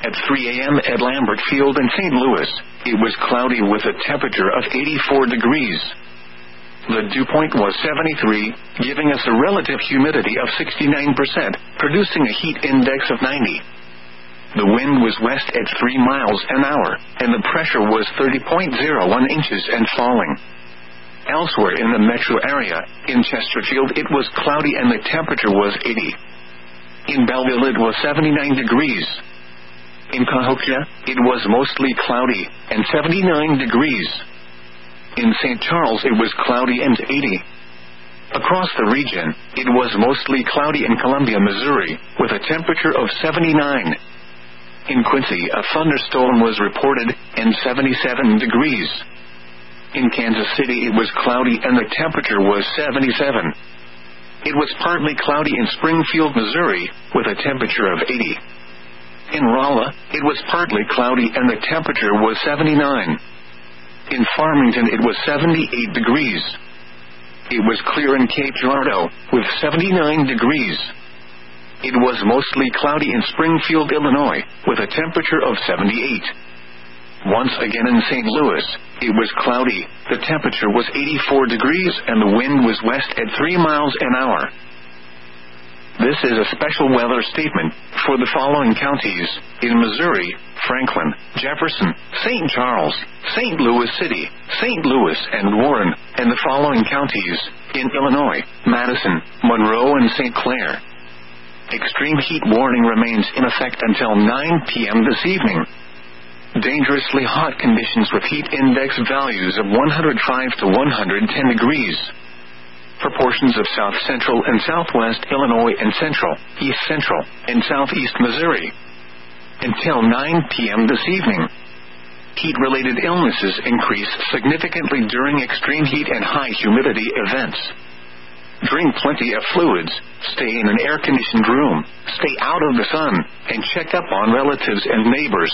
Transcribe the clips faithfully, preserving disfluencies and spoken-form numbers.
At three a.m. at Lambert Field in Saint Louis, it was cloudy with a temperature of eighty-four degrees. The dew point was seventy-three, giving us a relative humidity of sixty-nine percent, producing a heat index of ninety. The wind was west at three miles an hour, and the pressure was thirty point zero one inches and falling. Elsewhere in the metro area, in Chesterfield it was cloudy and the temperature was eighty. In Belleville it was seventy-nine degrees. In Cahokia, it was mostly cloudy, and seventy-nine degrees. In Saint Charles it was cloudy and eighty. Across the region, it was mostly cloudy in Columbia, Missouri, with a temperature of seventy-nine. In Quincy a thunderstorm was reported, and seventy-seven degrees. In Kansas City it was cloudy and the temperature was seventy-seven. It was partly cloudy in Springfield, Missouri, with a temperature of eighty. In Rolla, it was partly cloudy and the temperature was seventy-nine. In Farmington it was seventy-eight degrees. It was clear in Cape Girardeau, with seventy-nine degrees. It was mostly cloudy in Springfield, Illinois, with a temperature of seventy-eight. Once again in Saint Louis, it was cloudy, the temperature was eighty-four degrees and the wind was west at three miles an hour. This is a special weather statement for the following counties: in Missouri, Franklin, Jefferson, Saint Charles, Saint Louis City, Saint Louis and Warren, and the following counties: in Illinois, Madison, Monroe and Saint Clair. Extreme heat warning remains in effect until nine p.m. this evening. Dangerously hot conditions with heat index values of one hundred five to one hundred ten degrees. For portions of south central and southwest Illinois and central, east central, and southeast Missouri. Until nine p.m. this evening. Heat-related illnesses increase significantly during extreme heat and high humidity events. Drink plenty of fluids, stay in an air-conditioned room, stay out of the sun, and check up on relatives and neighbors.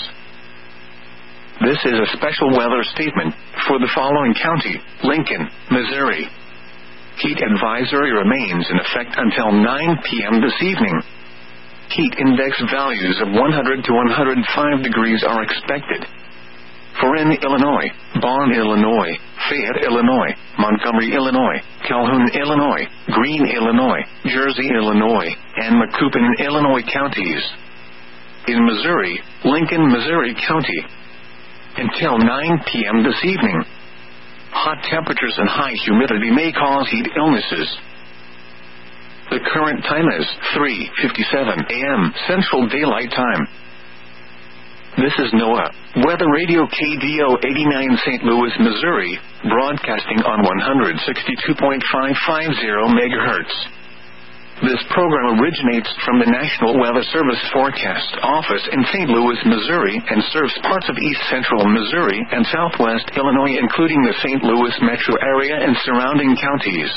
This is a special weather statement for the following county: Lincoln, Missouri. Heat advisory remains in effect until nine p.m. this evening. Heat index values of one hundred to one hundred five degrees are expected. For in Illinois, Bond, Illinois, Fayette, Illinois, Montgomery, Illinois, Calhoun, Illinois, Greene, Illinois, Jersey, Illinois, and Macoupin, Illinois counties. In Missouri, Lincoln, Missouri County. Until nine p.m. this evening. Hot temperatures and high humidity may cause heat illnesses. The current time is three fifty-seven a.m. Central Daylight Time. This is NOAA Weather Radio K D O eighty-nine Saint Louis, Missouri, broadcasting on one hundred sixty-two point five five zero megahertz. This program originates from the National Weather Service Forecast Office in Saint Louis, Missouri, and serves parts of east central Missouri and southwest Illinois, including the Saint Louis metro area and surrounding counties.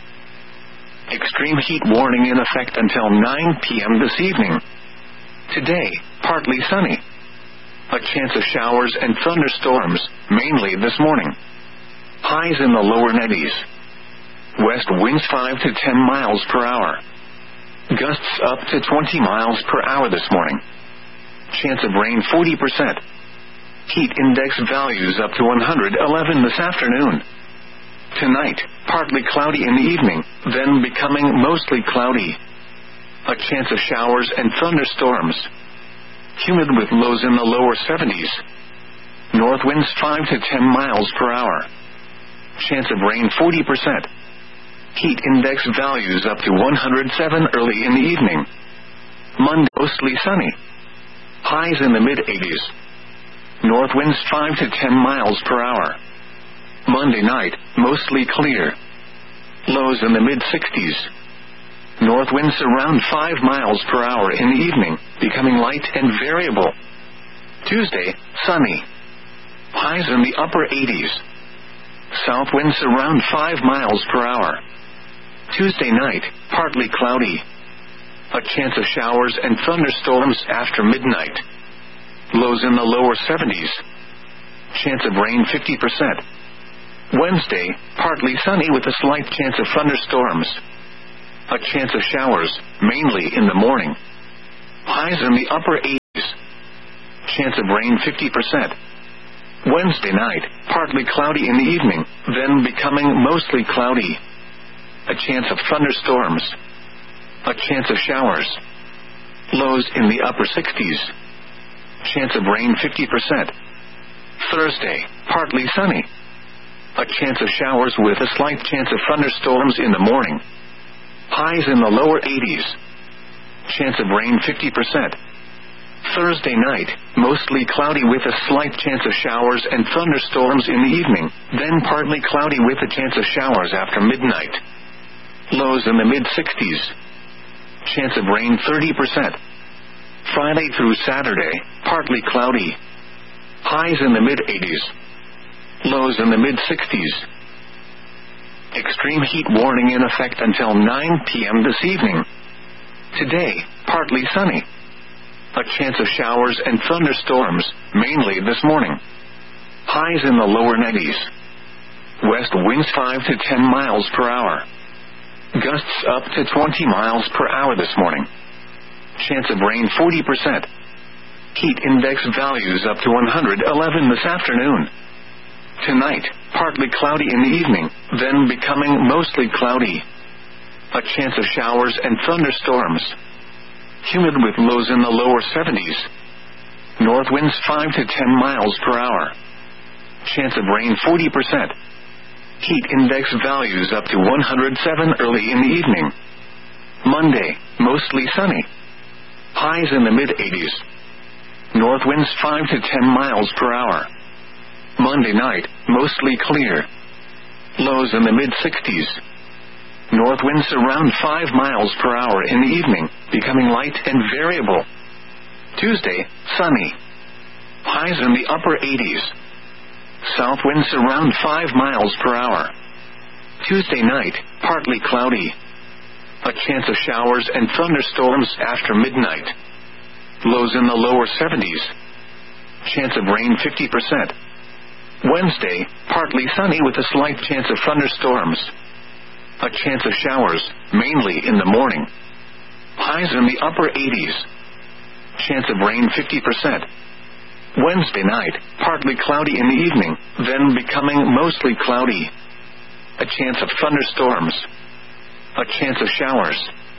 Extreme heat warning in effect until nine p.m. this evening. Today, partly sunny. A chance of showers and thunderstorms, mainly this morning. Highs in the lower nineties. West winds five to ten miles per hour. Gusts up to twenty miles per hour this morning. Chance of rain forty percent. Heat index values up to one hundred eleven this afternoon. Tonight, partly cloudy in the evening, then becoming mostly cloudy. A chance of showers and thunderstorms. Humid with lows in the lower seventies. North winds five to ten miles per hour. Chance of rain forty percent. Heat index values up to one hundred seven early in the evening. Monday, mostly sunny. Highs in the mid-eighties. North winds five to ten miles per hour. Monday night, mostly clear. Lows in the mid-sixties. North winds around five miles per hour in the evening, becoming light and variable. Tuesday, sunny. Highs in the upper eighties. South winds around five miles per hour. Tuesday night, partly cloudy. A chance of showers and thunderstorms after midnight. Lows in the lower seventies. Chance of rain fifty percent. Wednesday, partly sunny with a slight chance of thunderstorms. A chance of showers, mainly in the morning. Highs in the upper eighties. Chance of rain fifty percent. Wednesday night, partly cloudy in the evening, then becoming mostly cloudy. A chance of thunderstorms. A chance of showers. Lows in the upper sixties. Chance of rain fifty percent. Thursday, partly sunny. A chance of showers with a slight chance of thunderstorms in the morning. Highs in the lower eighties. Chance of rain fifty percent. Thursday night, mostly cloudy with a slight chance of showers and thunderstorms in the evening, then partly cloudy with a chance of showers after midnight. Lows in the mid-sixties. Chance of rain thirty percent. Friday through Saturday, partly cloudy. Highs in the mid-eighties. Lows in the mid-sixties. Extreme heat warning in effect until nine p.m. this evening. Today, partly sunny. A chance of showers and thunderstorms, mainly this morning. Highs in the lower nineties. West winds five to ten miles per hour. Gusts up to twenty miles per hour this morning. Chance of rain forty percent. Heat index values up to one hundred eleven this afternoon. Tonight, partly cloudy in the evening, then becoming mostly cloudy. A chance of showers and thunderstorms. Humid with lows in the lower seventies. North winds five to ten miles per hour. Chance of rain forty percent. Heat index values up to one hundred seven early in the evening. Monday, mostly sunny. Highs in the mid-eighties. North winds five to ten miles per hour. Monday night, mostly clear. Lows in the mid-sixties. North winds around five miles per hour in the evening, becoming light and variable. Tuesday, sunny. Highs in the upper eighties. South winds around five miles per hour. Tuesday night, partly cloudy. A chance of showers and thunderstorms after midnight. Lows in the lower seventies. Chance of rain fifty percent. Wednesday, partly sunny with a slight chance of thunderstorms. A chance of showers, mainly in the morning. Highs in the upper eighties. Chance of rain fifty percent. Wednesday night, partly cloudy in the evening, then becoming mostly cloudy. A chance of thunderstorms. A chance of showers.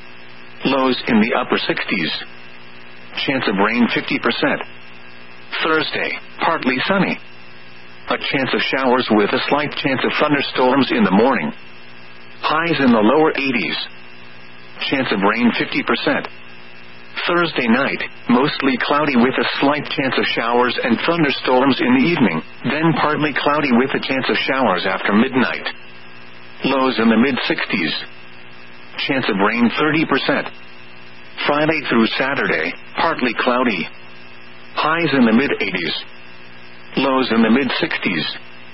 Lows in the upper sixties. Chance of rain fifty percent. Thursday, partly sunny. A chance of showers with a slight chance of thunderstorms in the morning. Highs in the lower eighties. Chance of rain fifty percent. Thursday night, mostly cloudy with a slight chance of showers and thunderstorms in the evening, then partly cloudy with a chance of showers after midnight. Lows in the mid-sixties. Chance of rain thirty percent. Friday through Saturday, partly cloudy. Highs in the mid-eighties. Lows in the mid-sixties.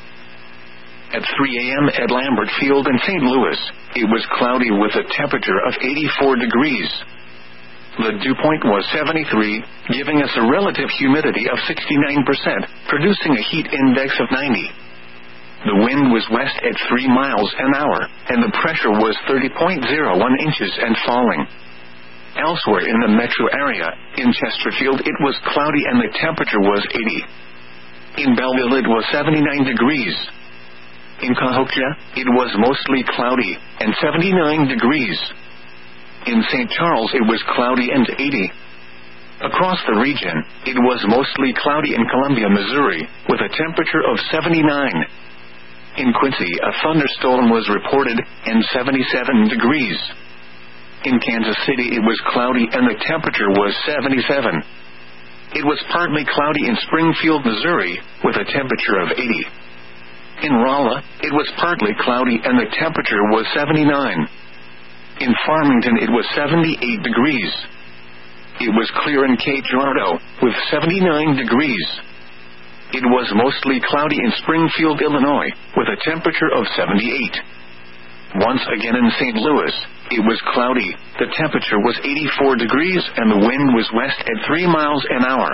At three a.m. at Lambert Field in Saint Louis, it was cloudy with a temperature of eighty-four degrees. The dew point was seventy-three, giving us a relative humidity of sixty-nine percent, producing a heat index of ninety. The wind was west at three miles an hour, and the pressure was thirty point zero one inches and falling. Elsewhere in the metro area, in Chesterfield it was cloudy and the temperature was eighty. In Belleville it was seventy-nine degrees. In Cahokia, it was mostly cloudy, and seventy-nine degrees. In Saint Charles it was cloudy and eighty. Across the region, it was mostly cloudy in Columbia, Missouri, with a temperature of seventy-nine. In Quincy, a thunderstorm was reported, and seventy-seven degrees. In Kansas City it was cloudy and the temperature was seventy-seven. It was partly cloudy in Springfield, Missouri, with a temperature of eighty. In Rolla, it was partly cloudy and the temperature was seventy-nine. In Farmington it was seventy-eight degrees. It was clear in Cape Girardeau, with seventy-nine degrees. It was mostly cloudy in Springfield, Illinois, with a temperature of seventy-eight. Once again in Saint Louis, it was cloudy, the temperature was eighty-four degrees and the wind was west at three miles an hour.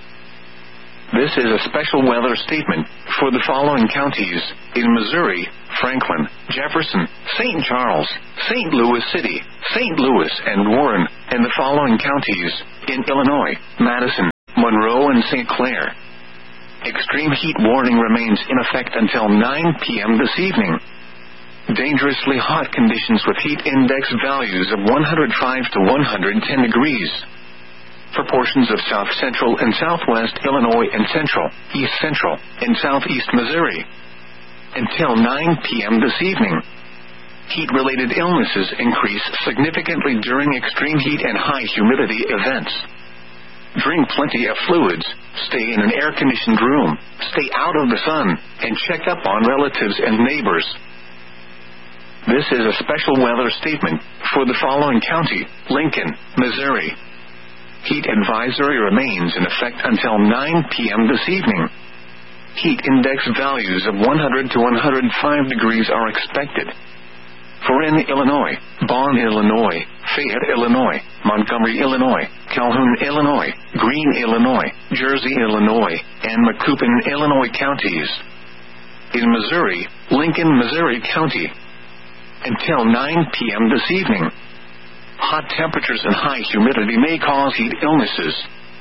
This is a special weather statement for the following counties in Missouri: Franklin, Jefferson, Saint Charles, Saint Louis City, Saint Louis and Warren, and the following counties in Illinois: Madison, Monroe and Saint Clair. Extreme heat warning remains in effect until nine p.m. this evening. Dangerously hot conditions with heat index values of one hundred five to one hundred ten degrees. For portions of south central and southwest Illinois and central, east central, and southeast Missouri. Until nine p.m. this evening. Heat-related illnesses increase significantly during extreme heat and high humidity events. Drink plenty of fluids, stay in an air-conditioned room, stay out of the sun, and check up on relatives and neighbors. This is a special weather statement for the following county, Lincoln, Missouri. Heat advisory remains in effect until nine p.m. this evening. Heat index values of one hundred to one hundred five degrees are expected. For in Illinois, Bonn, Illinois, Fayette, Illinois, Montgomery, Illinois, Calhoun, Illinois, Greene, Illinois, Jersey, Illinois, and Macoupin, Illinois counties. In Missouri, Lincoln, Missouri County. Until nine p.m. this evening. Hot temperatures and high humidity may cause heat illnesses.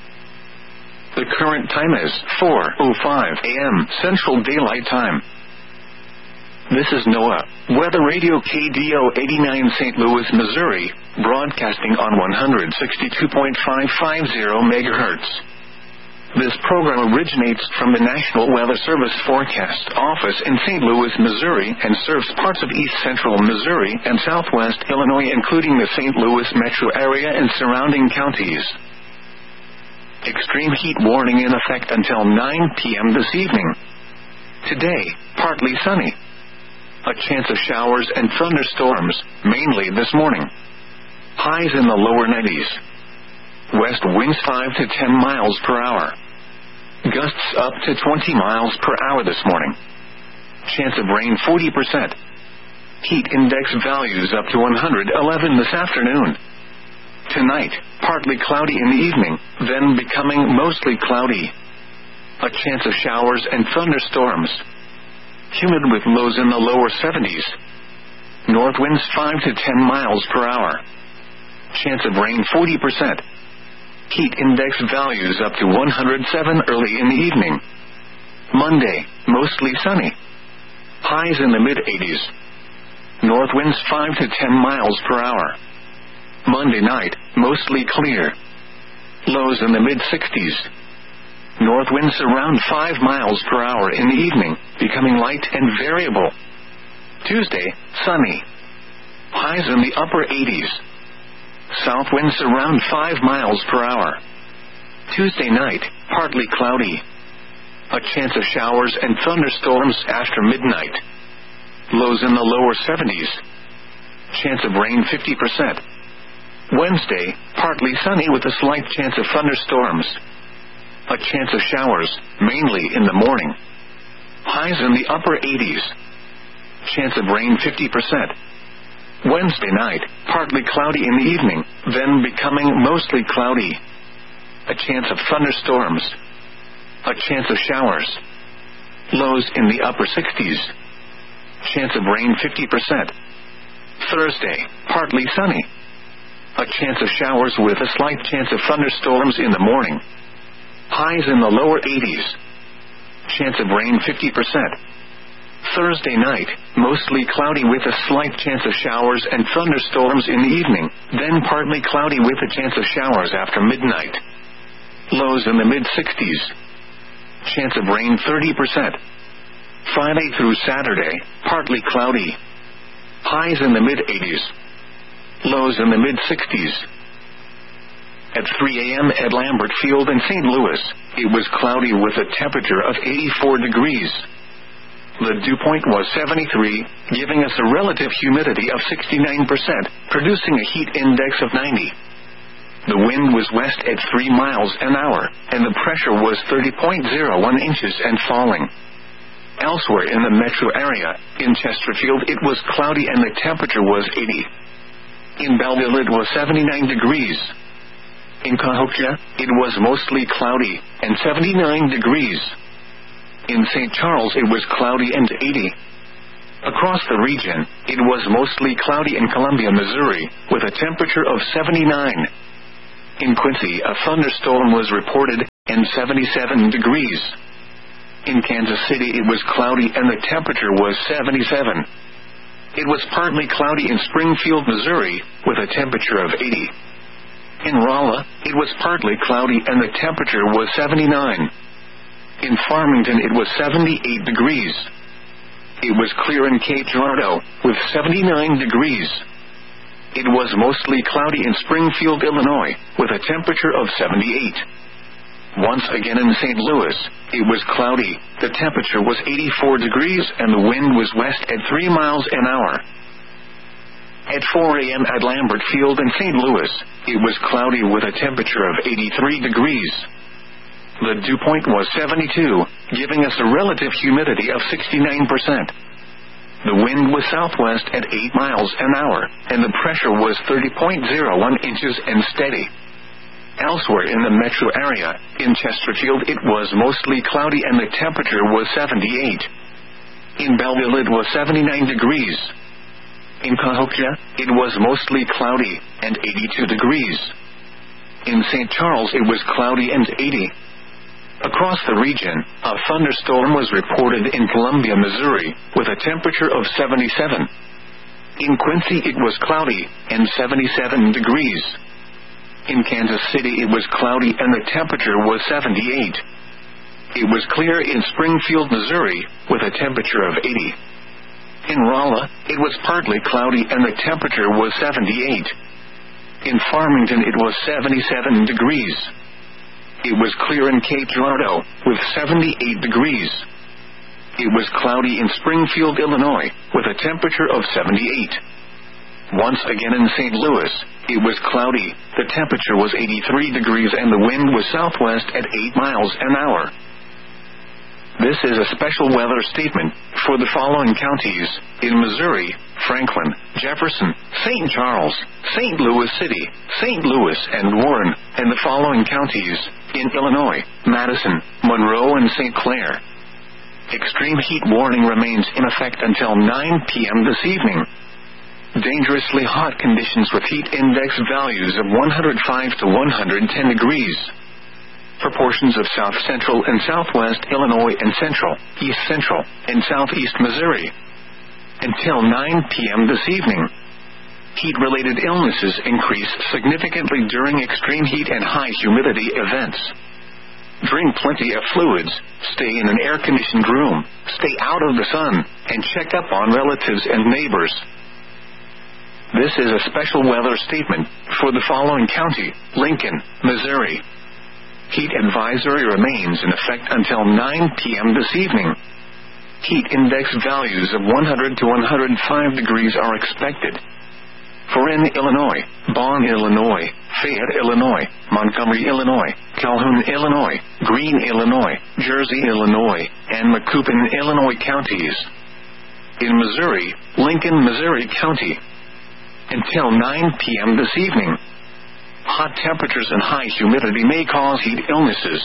The current time is four oh five a.m. Central Daylight Time. This is NOAA, Weather Radio K D O eighty-nine Saint Louis, Missouri, broadcasting on one hundred sixty-two point five five zero megahertz. This program originates from the National Weather Service Forecast Office in Saint Louis, Missouri, and serves parts of east central Missouri and southwest Illinois, including the Saint Louis metro area and surrounding counties. Extreme heat warning in effect until nine p.m. this evening. Today, partly sunny. A chance of showers and thunderstorms, mainly this morning. Highs in the lower nineties. West winds five to ten miles per hour. Gusts up to twenty miles per hour this morning. Chance of rain forty percent. Heat index values up to one hundred eleven this afternoon. Tonight, partly cloudy in the evening, then becoming mostly cloudy. A chance of showers and thunderstorms. Humid with lows in the lower seventies. North winds five to ten miles per hour. Chance of rain forty percent. Heat index values up to one hundred seven early in the evening. Monday, mostly sunny. Highs in the mid-eighties. North winds five to ten miles per hour. Monday night, mostly clear. Lows in the mid-sixties. North winds around five miles per hour in the evening, becoming light and variable. Tuesday, sunny. Highs in the upper eighties. South winds around five miles per hour. Tuesday night, partly cloudy. A chance of showers and thunderstorms after midnight. Lows in the lower seventies. Chance of rain fifty percent. Wednesday, partly sunny with a slight chance of thunderstorms. A chance of showers, mainly in the morning. Highs in the upper eighties. Chance of rain fifty percent. Wednesday night, partly cloudy in the evening, then becoming mostly cloudy. A chance of thunderstorms. A chance of showers. Lows in the upper sixties. Chance of rain fifty percent. Thursday, partly sunny. A chance of showers with a slight chance of thunderstorms in the morning. Highs in the lower eighties. Chance of rain fifty percent. Thursday night, mostly cloudy with a slight chance of showers and thunderstorms in the evening, then partly cloudy with a chance of showers after midnight. Lows in the mid-sixties. Chance of rain thirty percent. Friday through Saturday, partly cloudy. Highs in the mid-eighties. Lows in the mid-sixties. At three a.m. at Lambert Field in Saint Louis, it was cloudy with a temperature of eighty-four degrees. The dew point was seventy-three, giving us a relative humidity of sixty-nine percent, producing a heat index of ninety. The wind was west at three miles an hour, and the pressure was thirty point zero one inches and falling. Elsewhere in the metro area, in Chesterfield it was cloudy and the temperature was eighty. In Belleville it was seventy-nine degrees. In Cahokia, it was mostly cloudy, and seventy-nine degrees. In Saint Charles it was cloudy and eighty. Across the region, it was mostly cloudy in Columbia, Missouri, with a temperature of seventy-nine. In Quincy, a thunderstorm was reported, and seventy-seven degrees. In Kansas City it was cloudy and the temperature was seventy-seven. It was partly cloudy in Springfield, Missouri, with a temperature of eighty. In Rolla, it was partly cloudy and the temperature was seventy-nine. In Farmington it was seventy-eight degrees. It was clear in Cape Girardeau, with seventy-nine degrees. It was mostly cloudy in Springfield, Illinois, with a temperature of seventy-eight. Once again in Saint Louis, it was cloudy, the temperature was eighty-four degrees and the wind was west at three miles an hour. At four a.m. at Lambert Field in Saint Louis, it was cloudy with a temperature of eighty-three degrees. The dew point was seventy-two, giving us a relative humidity of sixty-nine percent. The wind was southwest at eight miles an hour, and the pressure was thirty point zero one inches and steady. Elsewhere in the metro area, in Chesterfield it was mostly cloudy and the temperature was seventy-eight. In Belleville it was seventy-nine degrees. In Cahokia, it was mostly cloudy, and eighty-two degrees. In Saint Charles it was cloudy and eighty. Across the region, a thunderstorm was reported in Columbia, Missouri, with a temperature of seventy-seven. In Quincy it was cloudy, and seventy-seven degrees. In Kansas City it was cloudy and the temperature was seventy-eight. It was clear in Springfield, Missouri, with a temperature of eighty. In Rolla, it was partly cloudy and the temperature was seventy-eight. In Farmington it was seventy-seven degrees. It was clear in Cape Girardeau, with seventy-eight degrees. It was cloudy in Springfield, Illinois, with a temperature of seventy-eight. Once again in Saint Louis, it was cloudy, the temperature was eighty-three degrees and the wind was southwest at eight miles an hour. This is a special weather statement for the following counties: in Missouri, Franklin, Jefferson, Saint Charles, Saint Louis City, Saint Louis and Warren, and the following counties: in Illinois, Madison, Monroe and Saint Clair. Extreme heat warning remains in effect until nine p.m. this evening. Dangerously hot conditions with heat index values of one hundred five to one hundred ten degrees. For portions of south central and southwest Illinois and central, east central, and southeast Missouri. Until nine p.m. this evening. Heat-related illnesses increase significantly during extreme heat and high humidity events. Drink plenty of fluids, stay in an air-conditioned room, stay out of the sun, and check up on relatives and neighbors. This is a special weather statement for the following county: Lincoln, Missouri. Heat advisory remains in effect until nine p.m. this evening. Heat index values of one hundred to one hundred five degrees are expected. For in Illinois, Bonn, Illinois, Fayette, Illinois, Montgomery, Illinois, Calhoun, Illinois, Greene, Illinois, Jersey, Illinois, and Macoupin, Illinois counties. In Missouri, Lincoln, Missouri County. Until nine p.m. this evening. Hot temperatures and high humidity may cause heat illnesses.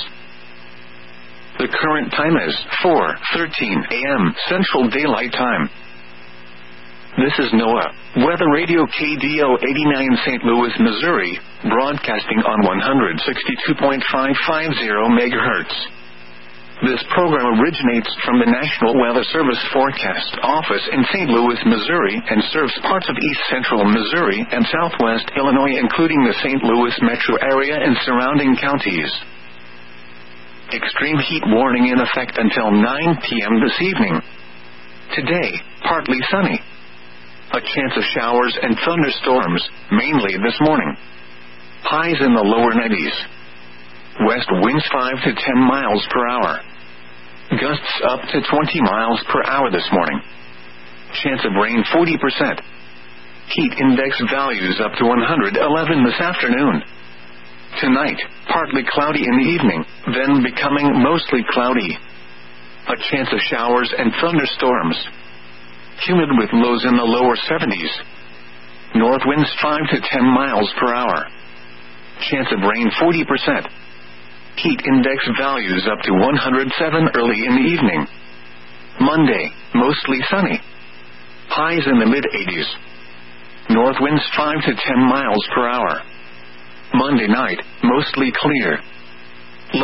The current time is four thirteen a.m. Central Daylight Time. This is NOAA, Weather Radio K D O eighty-nine Saint Louis, Missouri, broadcasting on one hundred sixty-two point five five zero megahertz. This program originates from the National Weather Service Forecast Office in Saint Louis, Missouri, and serves parts of east central Missouri and southwest Illinois, including the Saint Louis metro area and surrounding counties. Extreme heat warning in effect until nine p.m. this evening. Today, partly sunny. A chance of showers and thunderstorms, mainly this morning. Highs in the lower nineties. West winds five to ten miles per hour. Gusts up to twenty miles per hour this morning. Chance of rain forty percent. Heat index values up to one hundred eleven this afternoon. Tonight, partly cloudy in the evening, then becoming mostly cloudy. A chance of showers and thunderstorms. Humid with lows in the lower seventies. North winds five to ten miles per hour. Chance of rain forty percent. Heat index values up to one hundred seven early in the evening. Monday, mostly sunny. Highs in the mid-eighties. North winds five to ten miles per hour. Monday night, mostly clear. Lows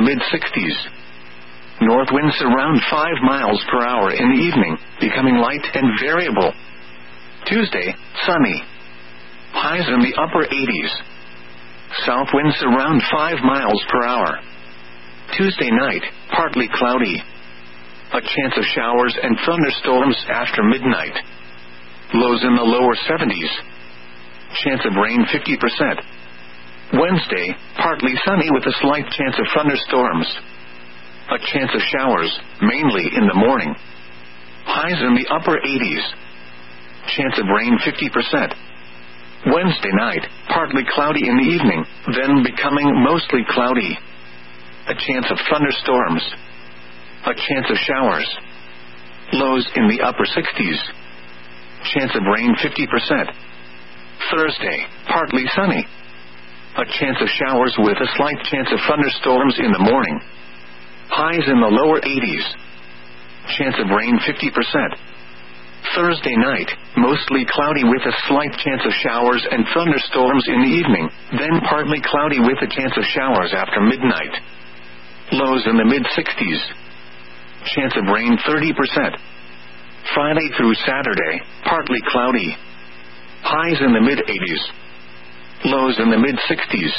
mid-sixties. North winds around five miles per hour in the evening, becoming light and variable. Tuesday, sunny. Highs in the upper eighties. South winds around five miles per hour. Tuesday night, partly cloudy. A chance of showers and thunderstorms after midnight. Lows in the lower seventies. Chance of rain fifty percent. Wednesday, partly sunny with a slight chance of thunderstorms. A chance of showers, mainly in the morning. Highs in the upper eighties. Chance of rain fifty percent. Wednesday night, partly cloudy in the evening, then becoming mostly cloudy. A chance of thunderstorms. A chance of showers. Lows in the upper sixties. Chance of rain fifty percent. Thursday, partly sunny. A chance of showers with a slight chance of thunderstorms in the morning. Highs in the lower eighties. Chance of rain fifty percent. Thursday night, mostly cloudy with a slight chance of showers and thunderstorms in the evening, then partly cloudy with a chance of showers after midnight. Lows in the mid-sixties. Chance of rain thirty percent. Friday through Saturday, partly cloudy. Highs in the mid-eighties. Lows in the mid-sixties.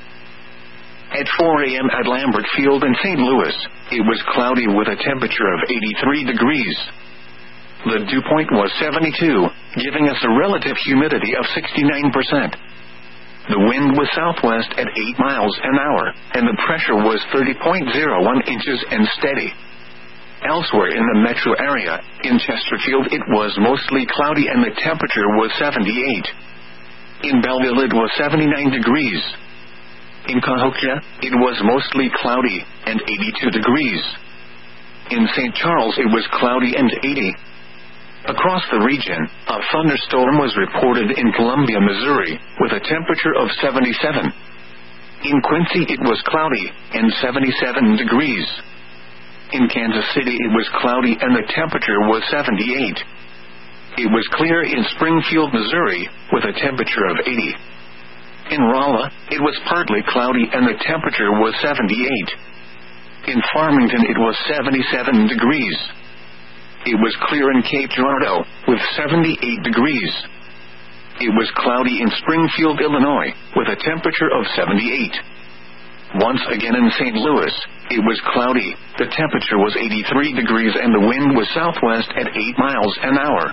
At four a.m. at Lambert Field in Saint Louis, it was cloudy with a temperature of eighty-three degrees. The dew point was seventy-two, giving us a relative humidity of sixty-nine percent. The wind was southwest at eight miles an hour, and the pressure was thirty point zero one inches and steady. Elsewhere in the metro area, in Chesterfield it was mostly cloudy and the temperature was seventy-eight. In Belleville it was seventy-nine degrees. In Cahokia, it was mostly cloudy and eighty-two degrees. In Saint Charles it was cloudy and eighty. Across the region, a thunderstorm was reported in Columbia, Missouri, with a temperature of seventy-seven. In Quincy it was cloudy and seventy-seven degrees. In Kansas City it was cloudy and the temperature was seventy-eight. It was clear in Springfield, Missouri, with a temperature of eighty. In Rolla, it was partly cloudy and the temperature was seventy-eight. In Farmington it was seventy-seven degrees. It was clear in Cape Girardeau, with seventy-eight degrees. It was cloudy in Springfield, Illinois, with a temperature of seventy-eight. Once again in Saint Louis, it was cloudy, the temperature was eighty-three degrees and the wind was southwest at eight miles an hour.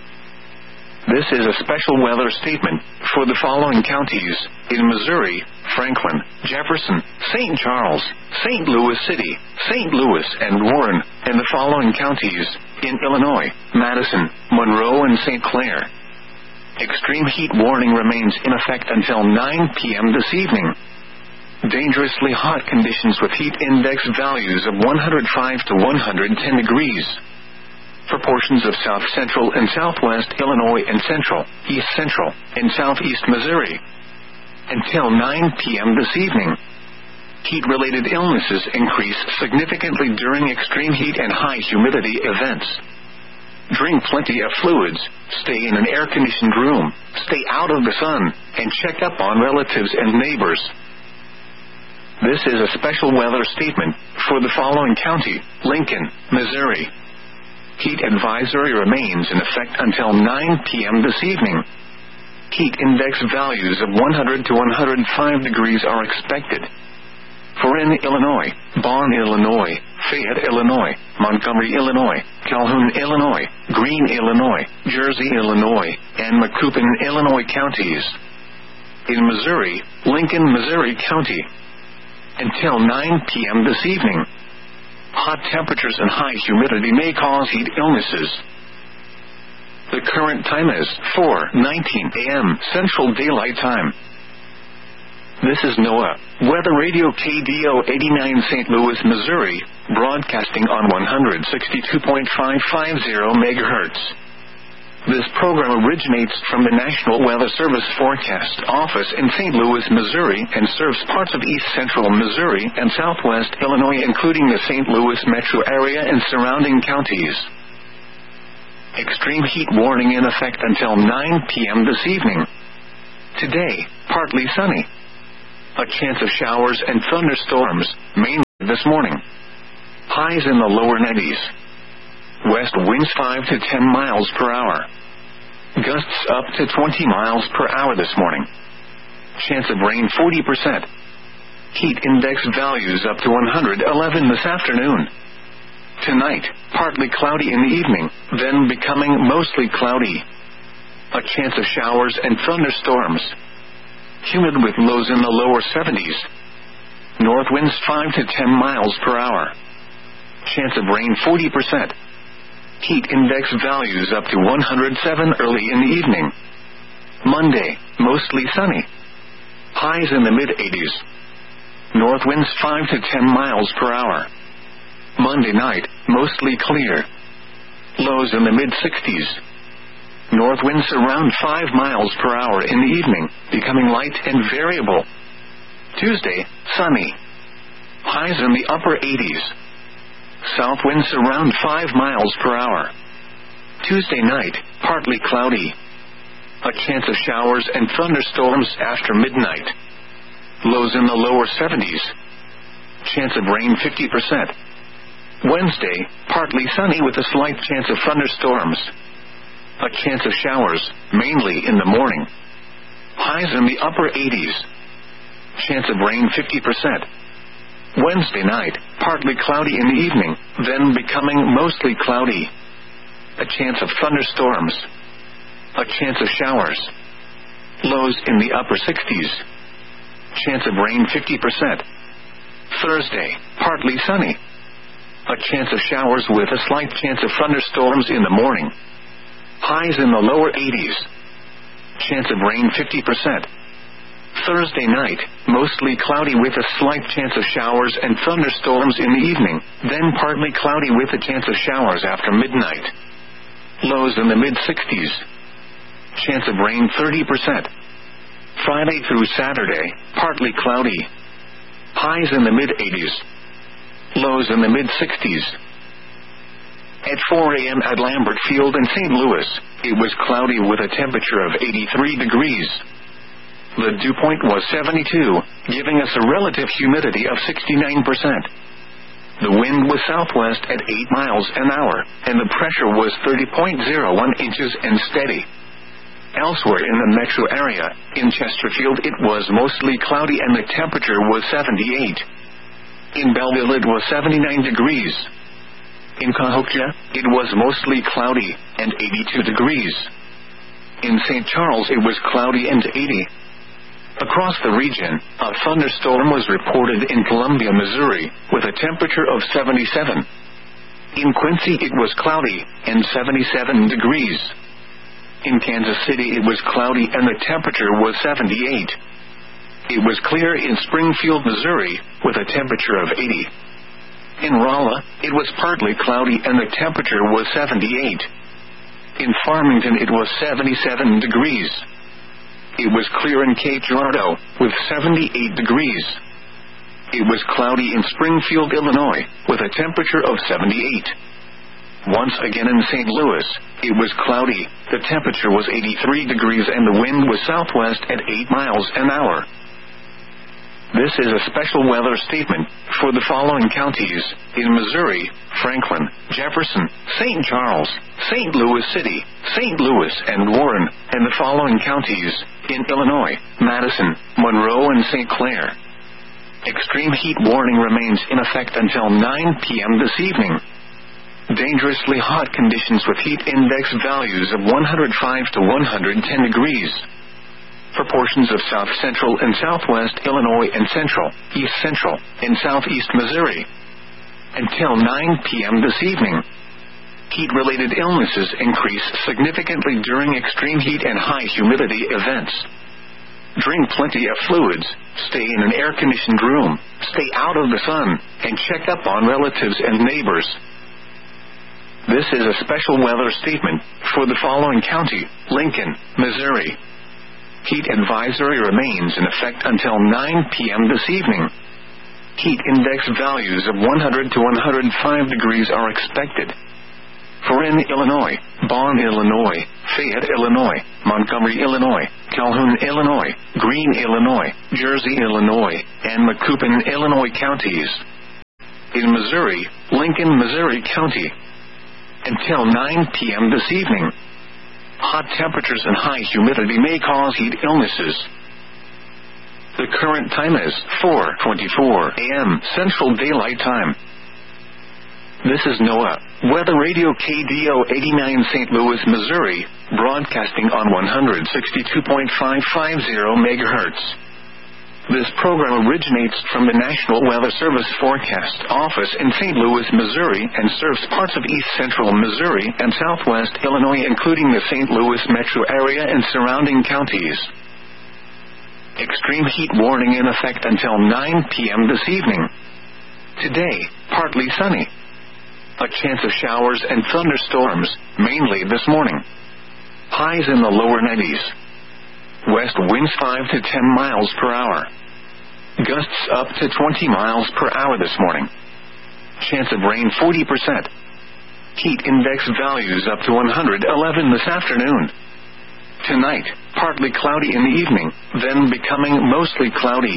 This is a special weather statement for the following counties in Missouri: Franklin, Jefferson, Saint Charles, Saint Louis City, Saint Louis and Warren, and the following counties in Illinois: Madison, Monroe and Saint Clair. Extreme heat warning remains in effect until nine p.m. this evening. Dangerously hot conditions with heat index values of one hundred five to one hundred ten degrees. For portions of south central and southwest Illinois and central, east central, and southeast Missouri. Until nine p.m. this evening. Heat-related illnesses increase significantly during extreme heat and high humidity events. Drink plenty of fluids, stay in an air-conditioned room, stay out of the sun, and check up on relatives and neighbors. This is a special weather statement for the following county: Lincoln, Missouri. Heat advisory remains in effect until nine p.m. this evening. Heat index values of one hundred to one hundred five degrees are expected. For in Illinois, Bonn, Illinois, Fayette, Illinois, Montgomery, Illinois, Calhoun, Illinois, Greene, Illinois, Jersey, Illinois, and Macoupin, Illinois counties. In Missouri, Lincoln, Missouri County. Until nine p.m. this evening. Hot temperatures and high humidity may cause heat illnesses. The current time is four nineteen a.m. Central Daylight Time. This is NOAA Weather Radio K D O eighty-nine Saint Louis, Missouri, broadcasting on one hundred sixty-two point five five zero megahertz. This program originates from the National Weather Service Forecast Office in Saint Louis, Missouri, and serves parts of east central Missouri and southwest Illinois, including the Saint Louis metro area and surrounding counties. Extreme heat warning in effect until nine p.m. this evening. Today, partly sunny. A chance of showers and thunderstorms, mainly this morning. Highs in the lower nineties. West winds five to ten miles per hour. Gusts up to twenty miles per hour this morning. Chance of rain forty percent. Heat index values up to one hundred eleven this afternoon. Tonight, partly cloudy in the evening, then becoming mostly cloudy. A chance of showers and thunderstorms. Humid with lows in the lower seventies. North winds five to ten miles per hour. Chance of rain forty percent. Heat index values up to one hundred seven early in the evening. Monday, mostly sunny. Highs in the mid-eighties. North winds five to ten miles per hour. Monday night, mostly clear. Lows in the mid-sixties. North winds around five miles per hour in the evening, becoming light and variable. Tuesday, sunny. Highs in the upper eighties. South winds around five miles per hour. Tuesday night, partly cloudy. A chance of showers and thunderstorms after midnight. Lows in the lower seventies. Chance of rain fifty percent. Wednesday, partly sunny with a slight chance of thunderstorms. A chance of showers, mainly in the morning. Highs in the upper eighties. Chance of rain fifty percent. Wednesday night, partly cloudy in the evening, then becoming mostly cloudy. A chance of thunderstorms. A chance of showers. Lows in the upper sixties. Chance of rain fifty percent. Thursday, partly sunny. A chance of showers with a slight chance of thunderstorms in the morning. Highs in the lower eighties. Chance of rain fifty percent. Thursday night, mostly cloudy with a slight chance of showers and thunderstorms in the evening, then partly cloudy with a chance of showers after midnight. Lows in the mid-sixties. Chance of rain thirty percent. Friday through Saturday, partly cloudy. Highs in the mid-eighties. Lows in the mid-sixties. At four a.m. at Lambert Field in Saint Louis, it was cloudy with a temperature of eighty-three degrees. The dew point was seventy-two, giving us a relative humidity of sixty-nine percent. The wind was southwest at eight miles an hour, and the pressure was thirty point zero one inches and steady. Elsewhere in the metro area, in Chesterfield it was mostly cloudy and the temperature was seventy-eight. In Belleville it was seventy-nine degrees. In Cahokia, it was mostly cloudy and eighty-two degrees. In Saint Charles it was cloudy and eighty. Across the region, a thunderstorm was reported in Columbia, Missouri, with a temperature of seventy-seven. In Quincy it was cloudy and seventy-seven degrees. In Kansas City it was cloudy and the temperature was seventy-eight. It was clear in Springfield, Missouri, with a temperature of eighty. In Rolla, it was partly cloudy and the temperature was seventy-eight. In Farmington it was seventy-seven degrees. It was clear in Cape Girardeau, with seventy-eight degrees. It was cloudy in Springfield, Illinois, with a temperature of seventy-eight. Once again in Saint Louis, it was cloudy, the temperature was eighty-three degrees and the wind was southwest at eight miles an hour. This is a special weather statement for the following counties in Missouri: Franklin, Jefferson, Saint Charles, Saint Louis City, Saint Louis and Warren, and the following counties in Illinois: Madison, Monroe and Saint Clair. Extreme heat warning remains in effect until nine p.m. this evening. Dangerously hot conditions with heat index values of one hundred five to one hundred ten degrees. For portions of south central and southwest Illinois and central, east central, and southeast Missouri. Until nine p.m. this evening. Heat-related illnesses increase significantly during extreme heat and high humidity events. Drink plenty of fluids, stay in an air-conditioned room, stay out of the sun, and check up on relatives and neighbors. This is a special weather statement for the following county: Lincoln, Missouri. Heat advisory remains in effect until nine p.m. this evening. Heat index values of one hundred to one hundred five degrees are expected. For in Illinois, Bonn, Illinois, Fayette, Illinois, Montgomery, Illinois, Calhoun, Illinois, Greene, Illinois, Jersey, Illinois, and Macoupin, Illinois counties. in Missouri, Lincoln, Missouri County. Until nine p.m. this evening. Hot temperatures and high humidity may cause heat illnesses. The current time is four twenty-four a.m. Central Daylight Time. This is NOAA Weather Radio K D O eighty-nine Saint Louis, Missouri, broadcasting on one sixty-two point five five zero megahertz. This program originates from the National Weather Service Forecast Office in Saint Louis, Missouri, and serves parts of east central Missouri and southwest Illinois, including the Saint Louis metro area and surrounding counties. Extreme heat warning in effect until nine p.m. this evening. Today, partly sunny. A chance of showers and thunderstorms, mainly this morning. Highs in the lower nineties. West winds five to ten miles per hour. Gusts up to twenty miles per hour this morning. Chance of rain forty percent. Heat index values up to one hundred eleven this afternoon. Tonight, partly cloudy in the evening, then becoming mostly cloudy.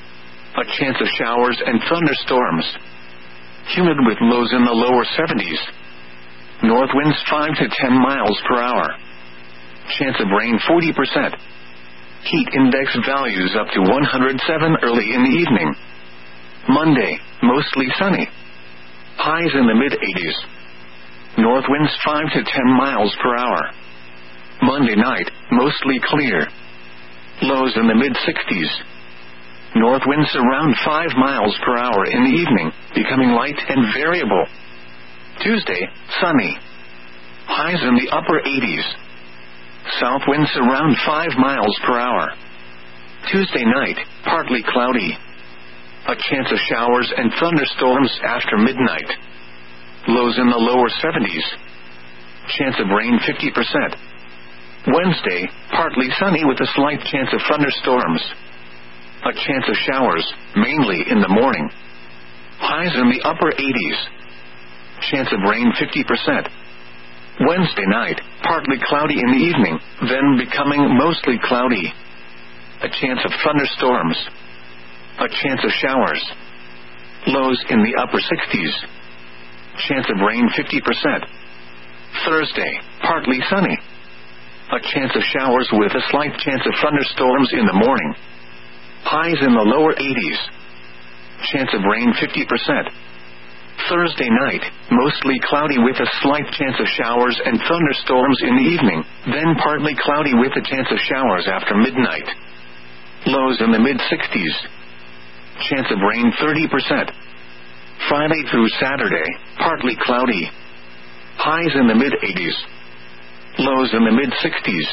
A chance of showers and thunderstorms. Humid with lows in the lower seventies. North winds five to ten miles per hour. Chance of rain forty percent. Heat index values up to one hundred seven early in the evening. Monday, mostly sunny. Highs in the mid-eighties. North winds five to ten miles per hour. Monday night, mostly clear. Lows in the mid-sixties. North winds around five miles per hour in the evening, becoming light and variable. Tuesday, sunny. Highs in the upper eighties. South winds around five miles per hour. Tuesday night, partly cloudy. A chance of showers and thunderstorms after midnight. Lows in the lower seventies. Chance of rain fifty percent. Wednesday, partly sunny with a slight chance of thunderstorms. A chance of showers, mainly in the morning. Highs in the upper eighties. Chance of rain fifty percent. Wednesday night, partly cloudy in the evening, then becoming mostly cloudy. A chance of thunderstorms. A chance of showers. Lows in the upper sixties. Chance of rain fifty percent. Thursday, partly sunny. A chance of showers with a slight chance of thunderstorms in the morning. Highs in the lower eighties. Chance of rain fifty percent. Thursday night, mostly cloudy with a slight chance of showers and thunderstorms in the evening, then partly cloudy with a chance of showers after midnight. Lows in the mid-sixties. Chance of rain thirty percent. Friday through Saturday, partly cloudy. Highs in the mid-eighties. Lows in the mid-sixties.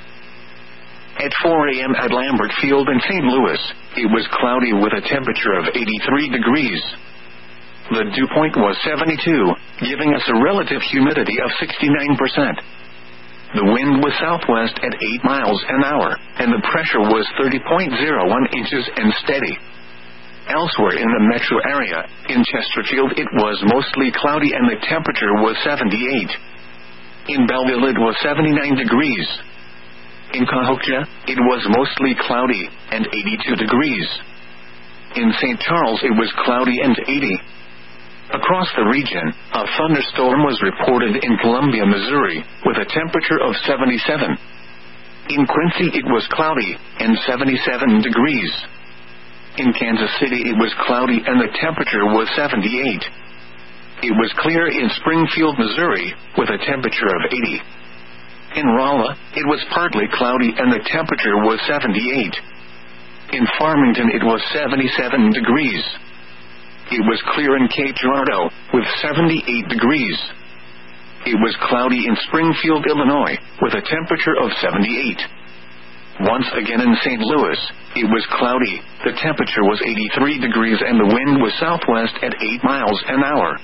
At four a.m. at Lambert Field in Saint Louis, it was cloudy with a temperature of eighty-three degrees. The dew point was seventy-two, giving us a relative humidity of sixty-nine percent. The wind was southwest at eight miles an hour, and the pressure was thirty point zero one inches and steady. Elsewhere in the metro area, in Chesterfield it was mostly cloudy and the temperature was seventy-eight. In Belleville it was seventy-nine degrees. In Cahokia, it was mostly cloudy, and eighty-two degrees. In Saint Charles it was cloudy and eighty. Across the region, a thunderstorm was reported in Columbia, Missouri, with a temperature of seventy-seven. In Quincy it was cloudy, and seventy-seven degrees. In Kansas City it was cloudy and the temperature was seventy-eight. It was clear in Springfield, Missouri, with a temperature of eighty. In Rolla, it was partly cloudy and the temperature was seventy-eight. In Farmington it was seventy-seven degrees. It was clear in Cape Girardeau, with seventy-eight degrees. It was cloudy in Springfield, Illinois, with a temperature of seventy-eight. Once again in Saint Louis, it was cloudy, the temperature was eighty-three degrees and the wind was southwest at eight miles an hour.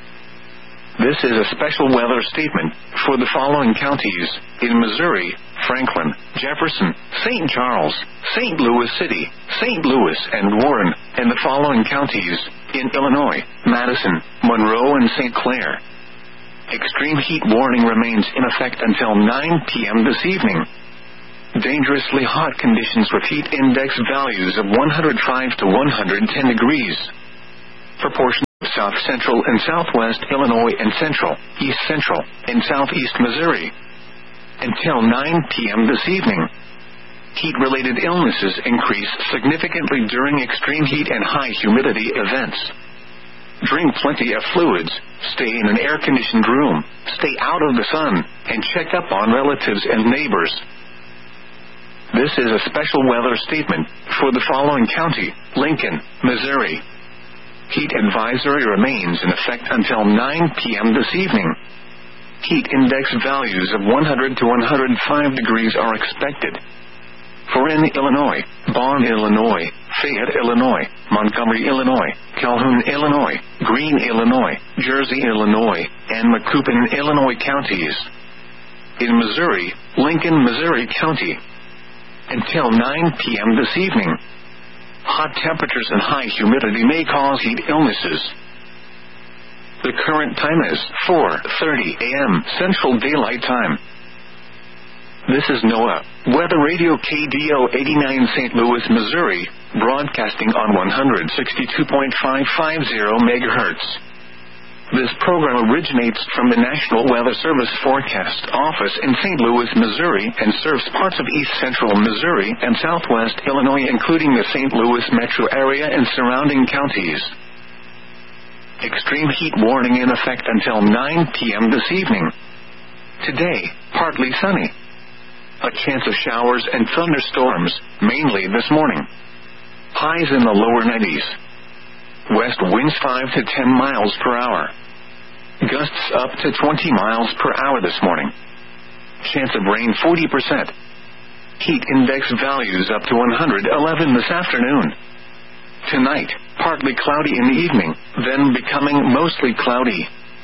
This is a special weather statement for the following counties in Missouri: Franklin, Jefferson, Saint Charles, Saint Louis City, Saint Louis and Warren, and the following counties in Illinois: Madison, Monroe and Saint Clair. Extreme heat warning remains in effect until nine p.m. this evening. Dangerously hot conditions with heat index values of one hundred five to one hundred ten degrees. Proportion south central and southwest Illinois and central, east central, and southeast Missouri. Until nine p.m. this evening. Heat-related illnesses increase significantly during extreme heat and high humidity events. Drink plenty of fluids, stay in an air-conditioned room, stay out of the sun, and check up on relatives and neighbors. This is a special weather statement for the following county, Lincoln, Missouri. Heat advisory remains in effect until nine p.m. this evening. Heat index values of one hundred to one hundred five degrees are expected. For in Illinois, Bonn, Illinois, Fayette, Illinois, Montgomery, Illinois, Calhoun, Illinois, Greene, Illinois, Jersey, Illinois, and Macoupin, Illinois counties. In Missouri, Lincoln, Missouri County. Until nine p.m. this evening. Hot temperatures and high humidity may cause heat illnesses. The current time is four thirty a.m. Central Daylight Time. This is NOAA Weather Radio K D O eighty-nine Saint Louis, Missouri, broadcasting on one hundred sixty-two point five five zero megahertz. This program originates from the National Weather Service Forecast Office in Saint Louis, Missouri, and serves parts of east central Missouri and southwest Illinois, including the Saint Louis metro area and surrounding counties. Extreme heat warning in effect until nine p.m. this evening. Today, partly sunny. A chance of showers and thunderstorms, mainly this morning. Highs in the lower nineties. West winds five to ten miles per hour. Gusts up to twenty miles per hour this morning. Chance of rain forty percent. Heat index values up to one hundred eleven this afternoon. Tonight, partly cloudy in the evening, then becoming mostly cloudy.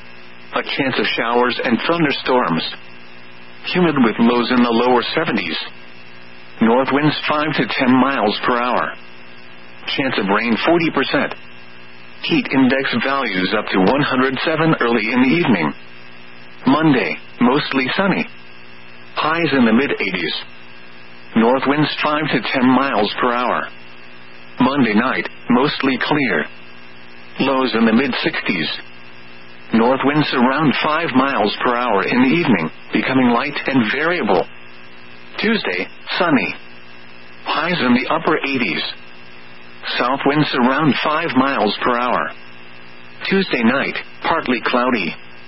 A chance of showers and thunderstorms. Humid with lows in the lower seventies. North winds five to ten miles per hour. Chance of rain forty percent. Heat index values up to one hundred seven early in the evening. Monday, mostly sunny. Highs in the mid-eighties. North winds five to ten miles per hour. Monday night, mostly clear. Lows in the mid-sixties. North winds around five miles per hour in the evening, becoming light and variable. Tuesday, sunny. Highs in the upper eighties. South winds around five miles per hour. Tuesday night, partly cloudy.